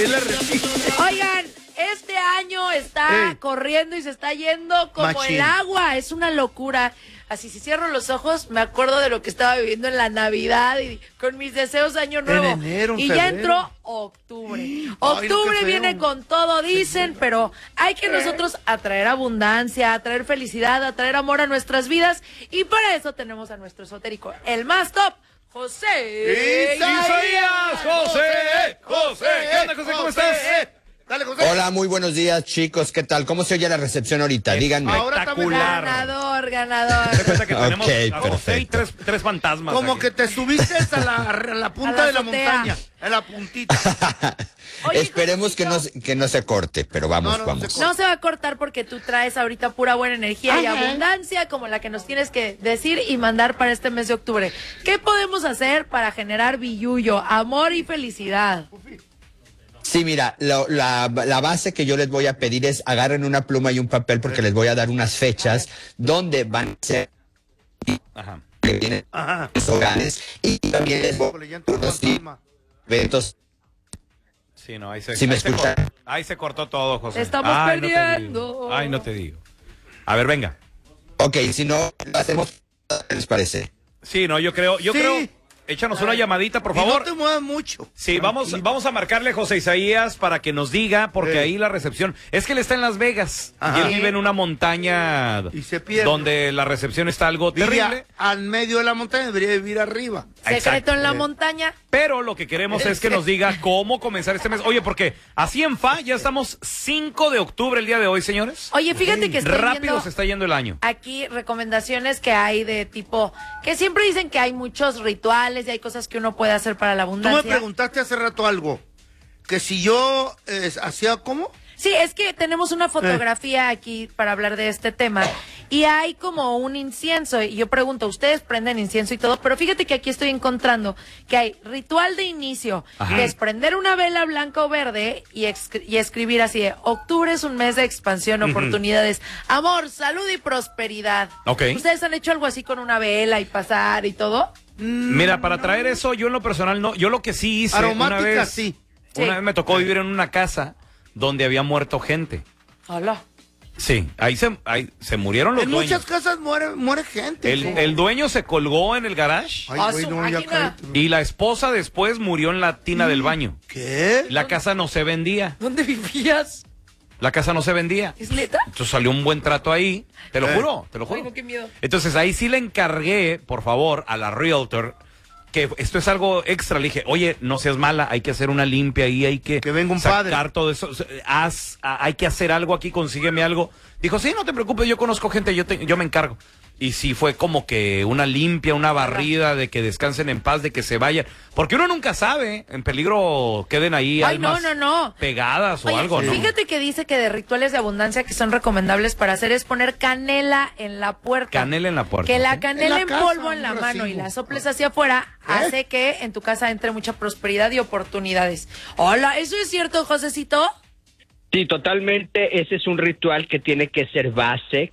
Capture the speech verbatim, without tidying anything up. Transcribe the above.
es la respuesta. Oigan, este año está Ey. corriendo y se está yendo como Machín. el agua. Es una locura. Así, si cierro los ojos, me acuerdo de lo que estaba viviendo en la Navidad y con mis deseos de año nuevo. En enero, en y ya febrero. entró octubre. Ay, no, Octubre qué feo. viene con todo, dicen, pero hay que nosotros atraer abundancia, atraer felicidad, atraer amor a nuestras vidas. Y para eso tenemos a nuestro esotérico, el más top, José Isaías, José, José, ¿qué onda, José? ¿Cómo estás? Dale, José. Hola, muy buenos días, chicos. ¿Qué tal? ¿Cómo se oye la recepción ahorita? Díganme. Ahora también. Espectacular. Ganador, ganador. Te cuenta que tenemos Ok, a José y perfecto. tres, tres fantasmas. Como aquí. que te subiste a la, a la punta A la de la azotea. montaña, a la puntita. Oye, Esperemos que no, Josecito, se- que no se corte, pero vamos, No, no, no vamos. se no se va a cortar porque tú traes ahorita pura buena energía y Ajá. abundancia como la que nos tienes que decir y mandar para este mes de octubre. ¿Qué podemos hacer para generar billullo, amor y felicidad? Sí, mira, lo- la, la base que yo les voy a pedir es agarren una pluma y un papel porque les voy a dar unas fechas donde van a ser Ajá. que vienen Ajá. los hogares y también les voy Híjole, ya a entró dar unos fantasma. eventos. Sí, no, ahí se, Sí me ahí se escuchan. cortó, ahí se cortó todo, José. Estamos Ay, no te perdiendo. digo. Ay, no te digo. A ver, venga. Ok, si no, lo hacemos, ¿qué les parece? Sí, no, yo creo, yo Sí. creo. Échanos una llamadita, por Y favor. no te muevas mucho. Sí, vamos, Tranquilo. vamos a marcarle a José Isaías para que nos diga, porque Sí. ahí la recepción. Es que él está en Las Vegas Ajá. y él vive en una montaña Y se pierde. donde la recepción está algo Vive terrible. al medio de la montaña, debería vivir arriba. Secreto Exacto. en la montaña. Pero lo que queremos es que nos diga cómo comenzar este mes. Oye, porque así en F A ya estamos cinco de octubre el día de hoy, señores. Oye, fíjate que estoy Rápido viendo se está yendo el año. aquí recomendaciones que hay de tipo, que siempre dicen que hay muchos rituales y hay cosas que uno puede hacer para la Tú me abundancia. preguntaste hace rato algo. Que si yo eh, hacía, ¿cómo? Sí, es que tenemos una fotografía aquí para hablar de este tema y hay como un incienso y yo pregunto, ustedes prenden incienso y todo, pero fíjate que aquí estoy encontrando que hay ritual de inicio, Ajá. que es prender una vela blanca o verde y, escri- y escribir así de, octubre es un mes de expansión, oportunidades, amor, salud y prosperidad. Ok. ¿Ustedes han hecho algo así con una vela y pasar y todo? Mira, para traer eso, yo en lo personal no. Yo lo que sí hice una Aromática, vez, sí. una Sí. vez me tocó vivir en una casa donde había muerto gente. Hola. Sí, ahí se, ahí se murieron los En dueños. muchas casas muere, muere gente. El, sí. el dueño se colgó en el garage Ay, Ah, güey, su no, ya máquina. cállate. y la esposa después murió en la tina del baño. ¿Qué? La casa no se vendía. ¿Dónde vivías? La casa no se vendía. ¿Es neta? Entonces salió un buen trato ahí. Te lo Eh. juro, te lo juro. Ay, no, qué miedo. Entonces ahí sí le encargué, por favor, a la realtor, que esto es algo extra. Le dije, oye, no seas mala, hay que hacer una limpia ahí, hay que, Que venga un sacar padre. todo eso. Haz, a- hay que hacer algo aquí, consígueme algo. Dijo, sí, no te preocupes, yo conozco gente, yo, te- yo me encargo. Y sí fue como que una limpia, una barrida, de que descansen en paz, de que se vayan. Porque uno nunca sabe, en peligro queden ahí Ay, no, almas no, no. pegadas o Oye, algo, ¿no? fíjate que dice que de rituales de abundancia que son recomendables para hacer es poner canela en la puerta. Canela en la puerta. Que la ¿ok? canela En la en, casa, polvo en un la mano y racimo. la soples hacia afuera hace que en tu casa entre mucha prosperidad y oportunidades. Hola, ¿eso es cierto, Josecito? Sí, totalmente. Ese es un ritual que tiene que ser base,